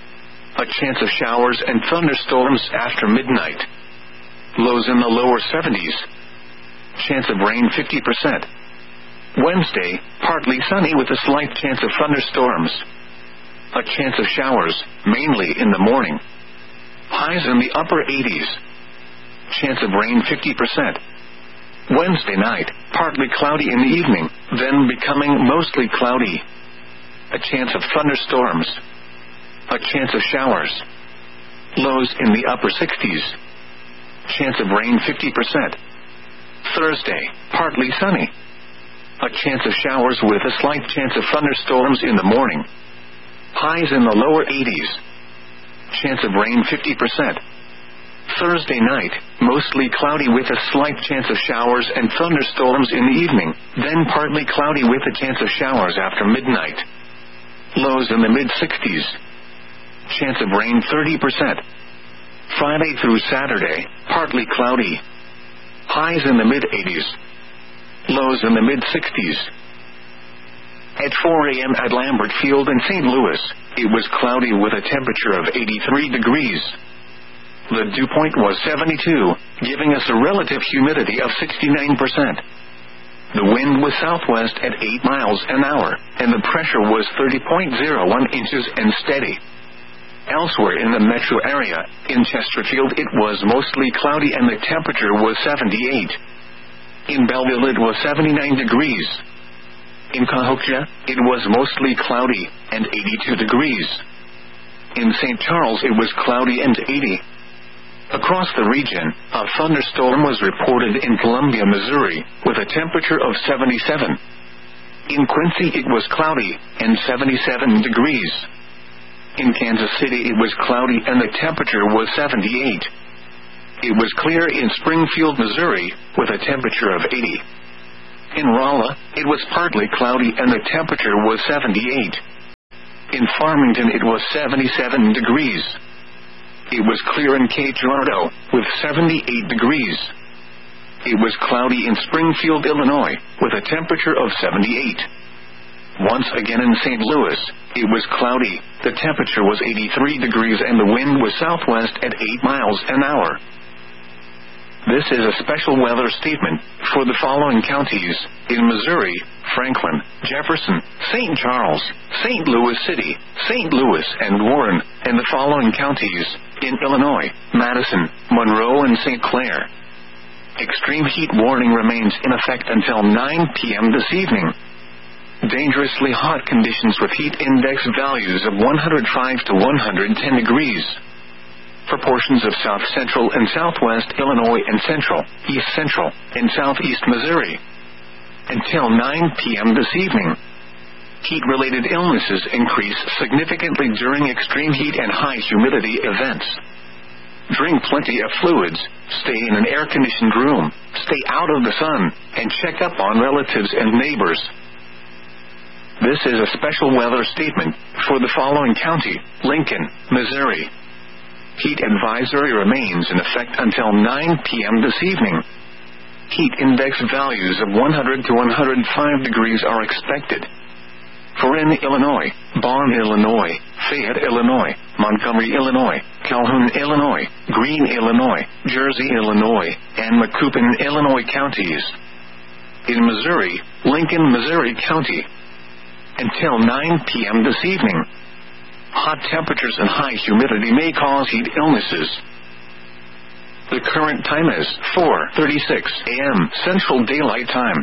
A chance of showers and thunderstorms after midnight. Lows in the lower seventies. Chance of rain fifty percent. Wednesday, partly sunny with a slight chance of thunderstorms. A chance of showers, mainly in the morning. Highs in the upper eighties. Chance of rain fifty percent. Wednesday night, partly cloudy in the evening, then becoming mostly cloudy. A chance of thunderstorms. A chance of showers. Lows in the upper sixties. Chance of rain fifty percent. Thursday, partly sunny. A chance of showers with a slight chance of thunderstorms in the morning. Highs in the lower eighties. Chance of rain fifty percent. Thursday night, mostly cloudy with a slight chance of showers and thunderstorms in the evening, then partly cloudy with a chance of showers after midnight. Lows in the mid-sixties. Chance of rain thirty percent. Friday through Saturday, partly cloudy. Highs in the mid-eighties. Lows in the mid-sixties. At four a.m. at Lambert Field in Saint Louis, it was cloudy with a temperature of eighty-three degrees. The dew point was seventy-two, giving us a relative humidity of sixty-nine percent. The wind was southwest at eight miles an hour, and the pressure was thirty point zero one inches and steady. Elsewhere in the metro area, in Chesterfield it was mostly cloudy and the temperature was seventy-eight. In Belleville it was seventy-nine degrees. In Cahokia, it was mostly cloudy and eighty-two degrees. In Saint Charles it was cloudy and eighty. Across the region, a thunderstorm was reported in Columbia, Missouri, with a temperature of seventy-seven. In Quincy it was cloudy and seventy-seven degrees. In Kansas City it was cloudy and the temperature was seventy-eight. It was clear in Springfield, Missouri, with a temperature of eighty. In Rolla, it was partly cloudy and the temperature was seventy-eight. In Farmington it was seventy-seven degrees. It was clear in Cape Girardeau, with seventy-eight degrees. It was cloudy in Springfield, Illinois, with a temperature of seventy-eight. Once again in Saint Louis, it was cloudy, the temperature was eighty-three degrees and the wind was southwest at eight miles an hour. This is a special weather statement for the following counties: in Missouri, Franklin, Jefferson, Saint Charles, Saint Louis City, Saint Louis, and Warren, and the following counties: in Illinois, Madison, Monroe, and Saint Clair. Extreme heat warning remains in effect until nine p.m. this evening. Dangerously hot conditions with heat index values of one hundred five to one hundred ten degrees. For portions of south central and southwest Illinois and central, east central, and southeast Missouri. Until nine p.m. this evening. Heat-related illnesses increase significantly during extreme heat and high humidity events. Drink plenty of fluids, stay in an air-conditioned room, stay out of the sun, and check up on relatives and neighbors. This is a special weather statement for the following county: Lincoln, Missouri. Heat advisory remains in effect until nine p.m. this evening. Heat index values of one hundred to one hundred five degrees are expected. For in Illinois, Bonn, Illinois, Fayette, Illinois, Montgomery, Illinois, Calhoun, Illinois, Greene, Illinois, Jersey, Illinois, and Macoupin, Illinois counties. In Missouri, Lincoln, Missouri County. Until nine p.m. this evening. Hot temperatures and high humidity may cause heat illnesses. The current time is four thirty-six a.m. Central Daylight Time.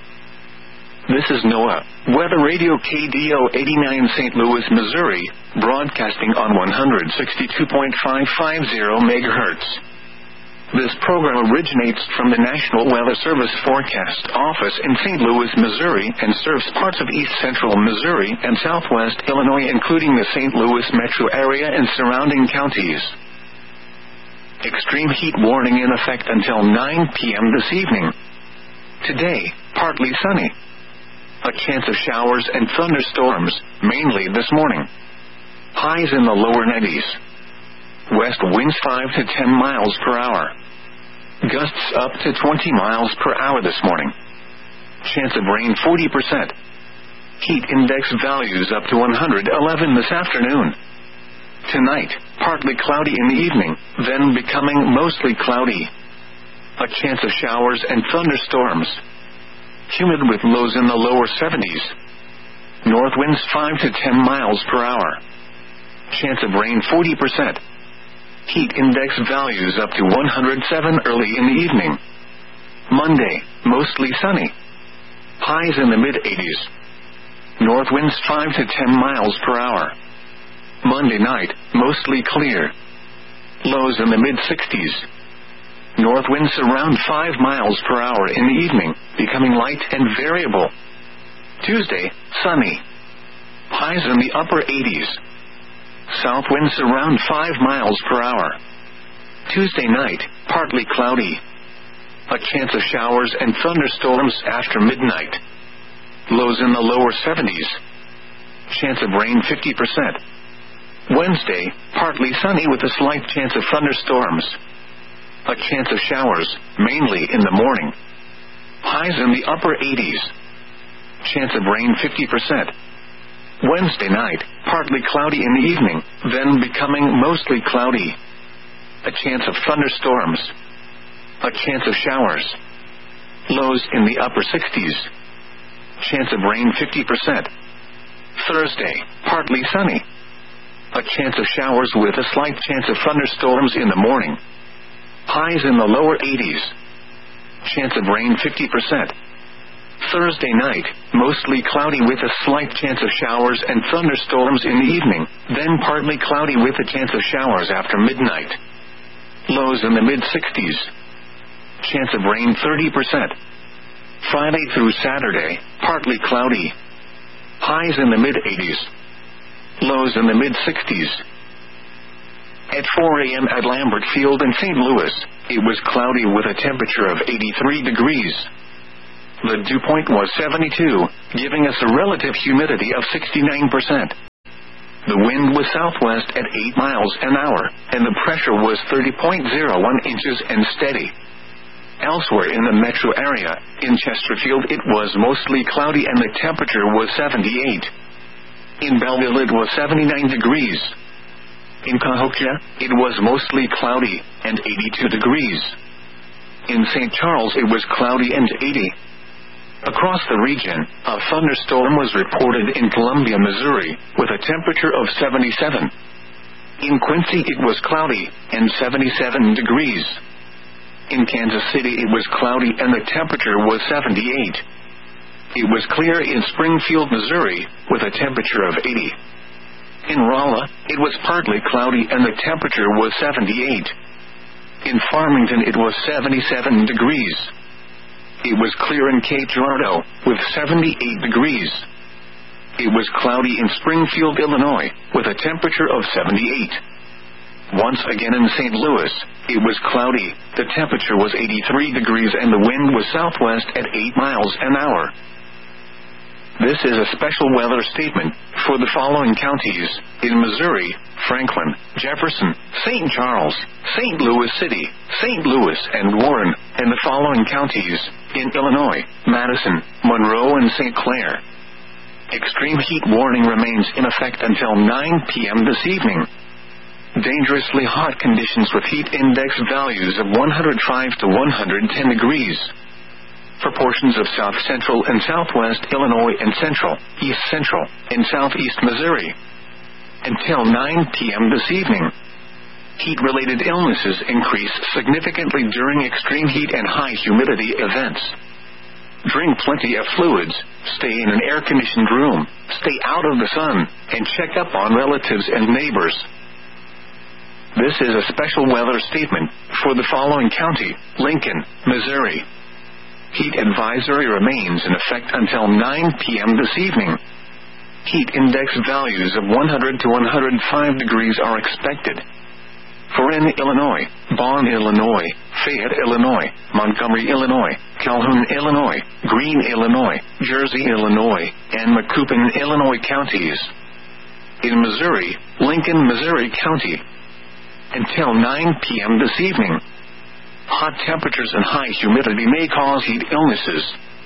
This is NOAA, Weather Radio K D O eighty-nine Saint Louis, Missouri, broadcasting on one hundred sixty-two point five five zero megahertz. This program originates from the National Weather Service Forecast Office in Saint Louis, Missouri, and serves parts of east central Missouri and southwest Illinois, including the Saint Louis metro area and surrounding counties. Extreme heat warning in effect until nine p.m. this evening. Today, partly sunny. A chance of showers and thunderstorms, mainly this morning. Highs in the lower nineties. West winds five to ten miles per hour. Gusts up to twenty miles per hour this morning. Chance of rain forty percent. Heat index values up to one hundred eleven this afternoon. Tonight, partly cloudy in the evening, then becoming mostly cloudy. A chance of showers and thunderstorms. Humid with lows in the lower seventies. North winds five to ten miles per hour. Chance of rain forty percent. Heat index values up to one hundred seven early in the evening. Monday, mostly sunny. Highs in the mid-eighties. North winds five to ten miles per hour. Monday night, mostly clear. Lows in the mid-sixties. North winds around five miles per hour in the evening, becoming light and variable. Tuesday, sunny. Highs in the upper eighties. South winds around five miles per hour. Tuesday night, partly cloudy. A chance of showers and thunderstorms after midnight. Lows in the lower seventies. Chance of rain fifty percent. Wednesday, partly sunny with a slight chance of thunderstorms. A chance of showers, mainly in the morning. Highs in the upper eighties. Chance of rain fifty percent. Wednesday night, partly cloudy in the evening, then becoming mostly cloudy. A chance of thunderstorms. A chance of showers. Lows in the upper sixties. Chance of rain fifty percent. Thursday, partly sunny. A chance of showers with a slight chance of thunderstorms in the morning. Highs in the lower eighties. Chance of rain fifty percent. Thursday night, mostly cloudy with a slight chance of showers and thunderstorms in the evening, then partly cloudy with a chance of showers after midnight. Lows in the mid-sixties. Chance of rain thirty percent. Friday through Saturday, partly cloudy. Highs in the mid-eighties. Lows in the mid-sixties. At four a.m. at Lambert Field in Saint Louis, it was cloudy with a temperature of eighty-three degrees. The dew point was seventy-two, giving us a relative humidity of sixty-nine percent. The wind was southwest at eight miles an hour, and the pressure was thirty point zero one inches and steady. Elsewhere in the metro area, in Chesterfield it was mostly cloudy and the temperature was seventy-eight. In Belleville it was seventy-nine degrees. In Cahokia, it was mostly cloudy, and eighty-two degrees. In Saint Charles it was cloudy and eighty. Across the region, a thunderstorm was reported in Columbia, Missouri, with a temperature of seventy-seven. In Quincy it was cloudy, and seventy-seven degrees. In Kansas City it was cloudy and the temperature was seventy-eight. It was clear in Springfield, Missouri, with a temperature of eighty. In Rolla, it was partly cloudy and the temperature was seventy-eight. In Farmington it was seventy-seven degrees. It was clear in Cape Girardeau, with seventy-eight degrees. It was cloudy in Springfield, Illinois, with a temperature of seventy-eight. Once again in Saint Louis, it was cloudy, the temperature was eighty-three degrees and the wind was southwest at eight miles an hour. This is a special weather statement for the following counties: in Missouri, Franklin, Jefferson, Saint Charles, Saint Louis City, Saint Louis and Warren, and the following counties: in Illinois, Madison, Monroe and Saint Clair. Extreme heat warning remains in effect until nine p.m. this evening. Dangerously hot conditions with heat index values of one hundred five to one hundred ten degrees. For portions of south central and southwest Illinois and central, east central, and southeast Missouri. Until nine p.m. this evening. Heat-related illnesses increase significantly during extreme heat and high humidity events. Drink plenty of fluids, stay in an air-conditioned room, stay out of the sun, and check up on relatives and neighbors. This is a special weather statement for the following county: Lincoln, Missouri. Heat advisory remains in effect until nine p.m. this evening. Heat index values of one hundred to one hundred five degrees are expected. For in Illinois, Bonn, Illinois, Fayette, Illinois, Montgomery, Illinois, Calhoun, Illinois, Greene, Illinois, Jersey, Illinois, and Macoupin, Illinois counties. In Missouri, Lincoln, Missouri County. Until nine p.m. this evening. Hot temperatures and high humidity may cause heat illnesses.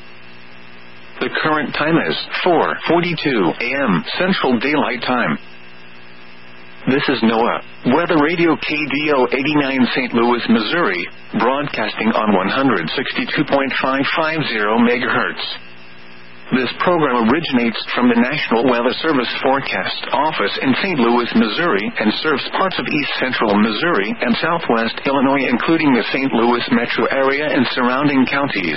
The current time is four forty-two a.m. Central Daylight Time. This is NOAA Weather Radio K D O eighty-nine Saint Louis, Missouri, broadcasting on one hundred sixty-two point five five zero megahertz. This program originates from the National Weather Service Forecast Office in Saint Louis, Missouri, and serves parts of east central Missouri and southwest Illinois, including the Saint Louis metro area and surrounding counties.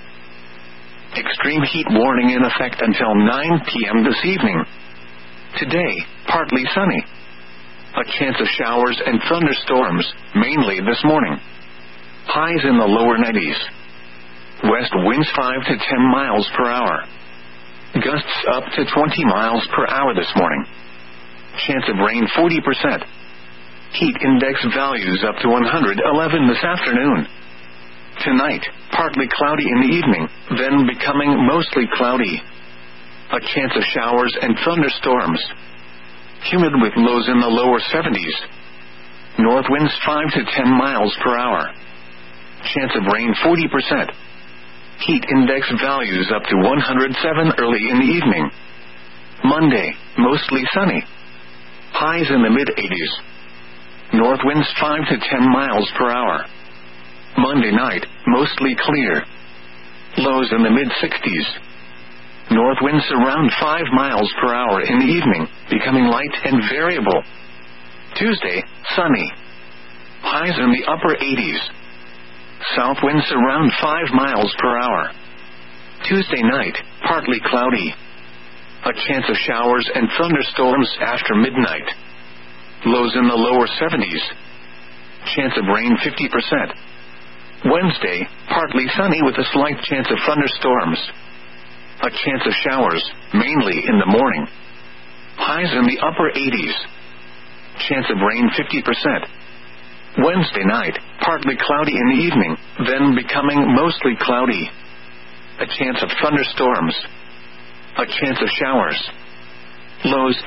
Extreme heat warning in effect until nine p.m. this evening. Today, partly sunny. A chance of showers and thunderstorms, mainly this morning. Highs in the lower nineties. West winds five to ten miles per hour. Gusts up to twenty miles per hour this morning. Chance of rain forty percent. Heat index values up to one hundred eleven this afternoon. Tonight, partly cloudy in the evening, then becoming mostly cloudy. A chance of showers and thunderstorms. Humid with lows in the lower seventies. North winds five to ten miles per hour. Chance of rain forty percent. Heat index values up to one hundred seven early in the evening. Monday, mostly sunny. Highs in the mid-eighties. North winds five to ten miles per hour. Monday night, mostly clear. Lows in the mid-sixties. North winds around five miles per hour in the evening, becoming light and variable. Tuesday, sunny. Highs in the upper eighties. South winds around five miles per hour. Tuesday night, partly cloudy. A chance of showers and thunderstorms after midnight. Lows in the lower seventies. Chance of rain fifty percent. Wednesday, partly sunny with a slight chance of thunderstorms. A chance of showers, mainly in the morning. Highs in the upper eighties. Chance of rain fifty percent. Wednesday night, partly cloudy in the evening, then becoming mostly cloudy. A chance of thunderstorms. A chance of showers. Lows in the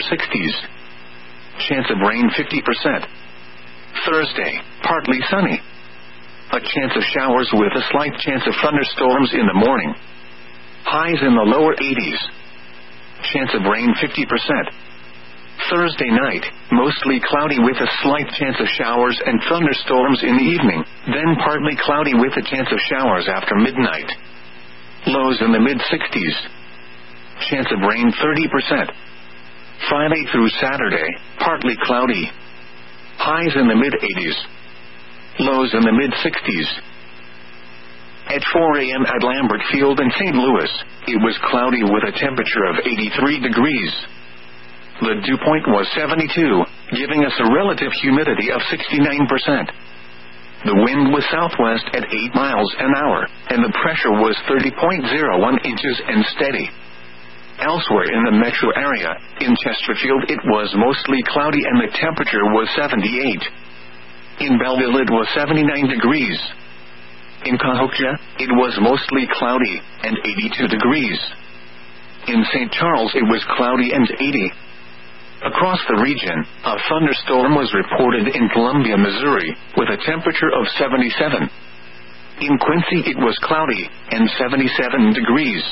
sixties. Chance of rain fifty percent. Thursday, partly sunny. A chance of showers with a slight chance of thunderstorms in the morning. Highs in the lower eighties. Chance of rain fifty percent. Thursday night, mostly cloudy with a slight chance of showers and thunderstorms in the evening, then partly cloudy with a chance of showers after midnight. Lows in the mid-sixties. Chance of rain thirty percent. Friday through Saturday, partly cloudy. Highs in the mid-eighties. Lows in the mid-sixties. At four a.m. at Lambert Field in Saint Louis, it was cloudy with a temperature of eighty-three degrees. The dew point was seventy-two, giving us a relative humidity of sixty-nine percent. The wind was southwest at eight miles an hour, and the pressure was thirty point zero one inches and steady. Elsewhere in the metro area, in Chesterfield it was mostly cloudy and the temperature was seventy-eight. In Belleville it was seventy-nine degrees. In Cahokia, it was mostly cloudy and eighty-two degrees. In Saint Charles it was cloudy and eighty. Across the region, a thunderstorm was reported in Columbia, Missouri, with a temperature of seventy-seven. In Quincy it was cloudy and seventy-seven degrees.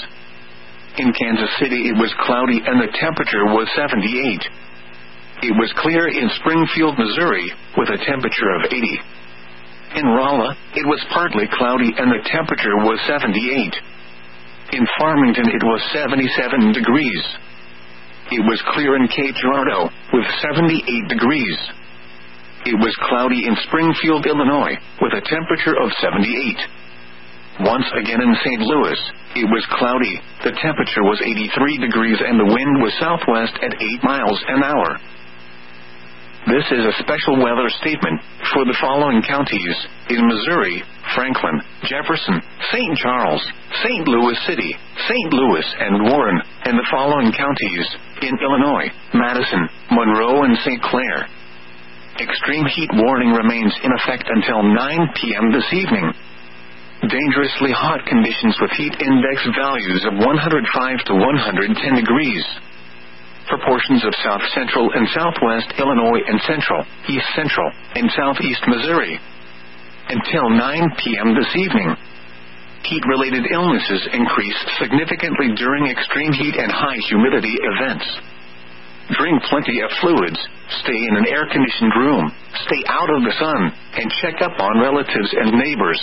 In Kansas City it was cloudy and the temperature was seventy-eight. It was clear in Springfield, Missouri, with a temperature of eighty. In Rolla, it was partly cloudy and the temperature was seventy-eight. In Farmington it was seventy-seven degrees. It was clear in Cape Girardeau, with seventy-eight degrees. It was cloudy in Springfield, Illinois, with a temperature of seventy-eight. Once again in Saint Louis, it was cloudy, the temperature was eighty-three degrees and the wind was southwest at eight miles an hour. This is a special weather statement for the following counties: in Missouri, Franklin, Jefferson, Saint Charles, Saint Louis City, Saint Louis and Warren, and the following counties: in Illinois, Madison, Monroe and Saint Clair. Extreme heat warning remains in effect until nine p.m. this evening. Dangerously hot conditions with heat index values of one hundred five to one hundred ten degrees. For portions of south central and southwest Illinois and central, east central, and southeast Missouri. Until nine p.m. this evening. Heat-related illnesses increase significantly during extreme heat and high humidity events. Drink plenty of fluids, stay in an air-conditioned room, stay out of the sun, and check up on relatives and neighbors.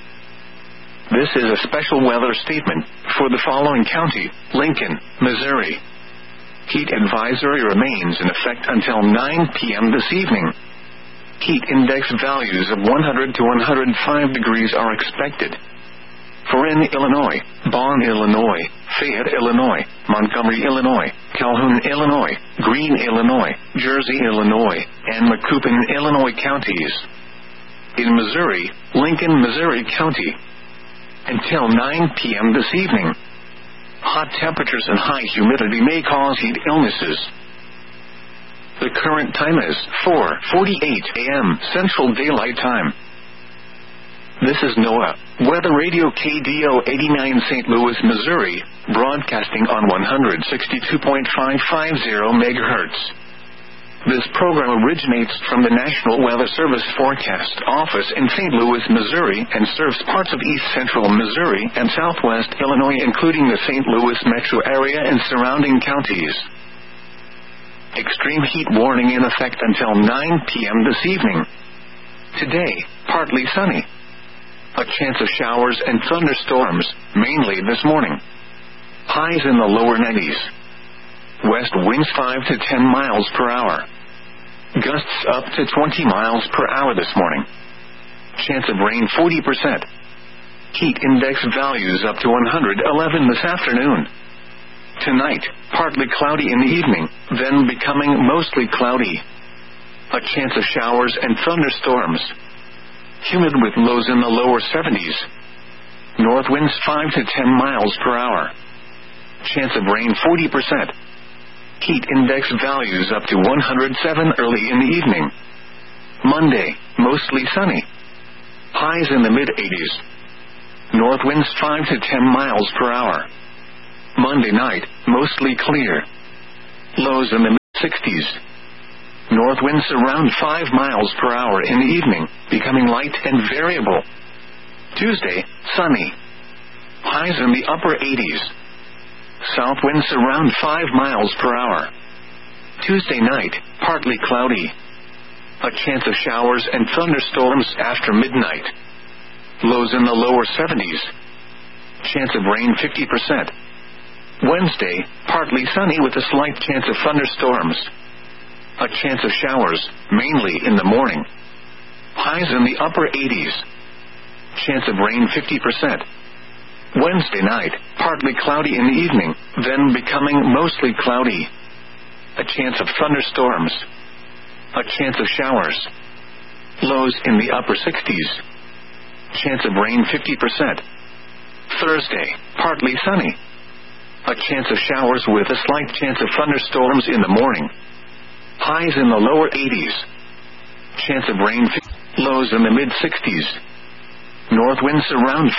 This is a special weather statement for the following county: Lincoln, Missouri. Heat advisory remains in effect until nine p.m. this evening. Heat index values of one hundred to one hundred five degrees are expected. For in Illinois, Bonn, Illinois, Fayette, Illinois, Montgomery, Illinois, Calhoun, Illinois, Greene, Illinois, Jersey, Illinois, and Macoupin, Illinois counties. In Missouri, Lincoln, Missouri County. Until nine p.m. this evening. Hot temperatures and high humidity may cause heat illnesses. The current time is four forty-eight a.m. Central Daylight Time. This is NOAA Weather Radio K D O eighty-nine Saint Louis, Missouri, broadcasting on one hundred sixty-two point five five zero megahertz. This program originates from the National Weather Service Forecast Office in Saint Louis, Missouri, and serves parts of east central Missouri and southwest Illinois, including the Saint Louis metro area and surrounding counties. Extreme heat warning in effect until nine p.m. this evening. Today, partly sunny. A chance of showers and thunderstorms, mainly this morning. Highs in the lower nineties. West winds five to ten miles per hour. Gusts up to twenty miles per hour this morning. Chance of rain forty percent. Heat index values up to one hundred eleven this afternoon. Tonight, partly cloudy in the evening, then becoming mostly cloudy. A chance of showers and thunderstorms. Humid with lows in the lower seventies. North winds five to ten miles per hour. Chance of rain forty percent. Heat index values up to one hundred seven early in the evening. Monday, mostly sunny. Highs in the mid-eighties. North winds five to ten miles per hour. Monday night, mostly clear. Lows in the sixties. North winds around five miles per hour in the evening, becoming light and variable. Tuesday, sunny. Highs in the upper eighties. South winds around five miles per hour. Tuesday night, partly cloudy. A chance of showers and thunderstorms after midnight. Lows in the lower seventies. Chance of rain fifty percent. Wednesday, partly sunny with a slight chance of thunderstorms. A chance of showers, mainly in the morning. Highs in the upper eighties. Chance of rain fifty percent. Wednesday night, partly cloudy in the evening, then becoming mostly cloudy. A chance of thunderstorms. A chance of showers. Lows in the upper sixties. Chance of rain fifty percent. Thursday, partly sunny. A chance of showers with a slight chance of thunderstorms in the morning. Highs in the lower eighties. Chance of rain, lows in the mid sixties. North winds around